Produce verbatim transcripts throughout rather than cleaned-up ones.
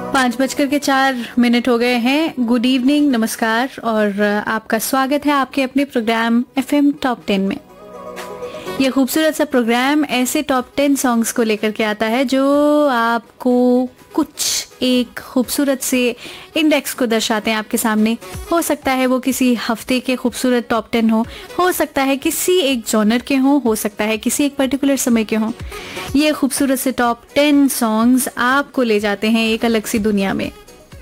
पाँच बजकर के चार मिनट हो गए हैं। गुड इवनिंग, नमस्कार और आपका स्वागत है आपके अपने प्रोग्राम एफएम टॉप टेन में। ये खूबसूरत सा प्रोग्राम ऐसे टॉप टेन सॉन्ग्स को लेकर के आता है जो आपको कुछ एक खूबसूरत से इंडेक्स को दर्शाते हैं आपके सामने। हो सकता है वो किसी हफ्ते के खूबसूरत टॉप टेन हो हो सकता है किसी एक जॉनर के हों, हो सकता है किसी एक पर्टिकुलर समय के हों। ये खूबसूरत से टॉप टेन सॉन्ग्स आपको ले जाते हैं एक अलग सी दुनिया में।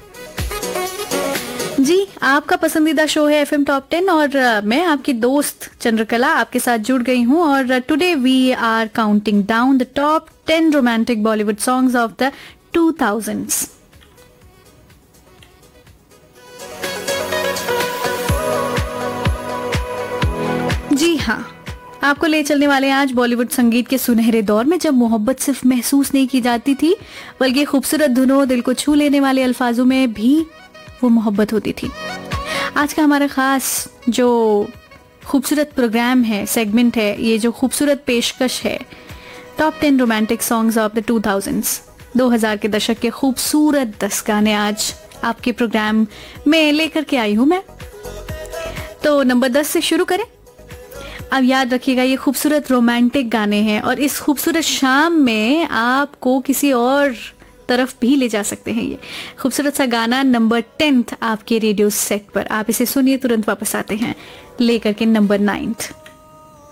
जी, आपका पसंदीदा शो है एफएम टॉप टेन और मैं आपकी दोस्त चंद्रकला आपके साथ जुड़ गई हूँ और today we are counting down the top ten romantic Bollywood songs of the two thousands. जी हाँ, आपको ले चलने वाले हैं आज बॉलीवुड संगीत के सुनहरे दौर में, जब मोहब्बत सिर्फ महसूस नहीं की जाती थी बल्कि खूबसूरत धुनों, दिल को छू लेने वाले अल्फाजों में भी वो मोहब्बत होती थी। आज का हमारा खास जो खूबसूरत प्रोग्राम है, सेगमेंट है, ये जो खूबसूरत पेशकश है, top ten romantic songs of the two thousands, दो हज़ार के दशक के खूबसूरत दस गाने आज आपके प्रोग्राम में लेकर के आई हूं मैं। तो नंबर दस से शुरू करें। अब याद रखिएगा, ये खूबसूरत रोमांटिक गाने हैं और इस खूबसूरत शाम में आपको किसी और तरफ भी ले जा सकते हैं। ये खूबसूरत सा गाना नंबर टेंथ आपके रेडियो सेट पर। आप इसे सुनिए, तुरंत वापस आते हैं लेकर के नंबर नाइन्थ।